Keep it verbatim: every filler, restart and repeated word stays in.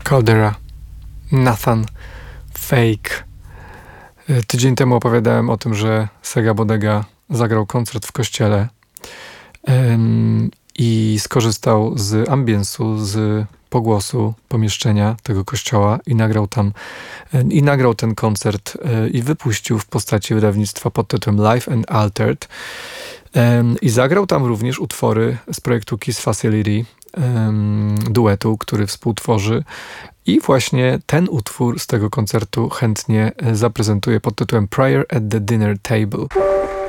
Caldera, Nathan Fake. Tydzień temu opowiadałem o tym, że Sega Bodega zagrał koncert w kościele ym, i skorzystał z ambiensu, z pogłosu pomieszczenia tego kościoła i nagrał tam y, i nagrał ten koncert y, i wypuścił w postaci wydawnictwa pod tytułem Live and Altered. Ym, I zagrał tam również utwory z projektu Kiss Facility, ym, duetu, który współtworzy. I właśnie ten utwór z tego koncertu chętnie zaprezentuję pod tytułem Prayer at the Dinner Table.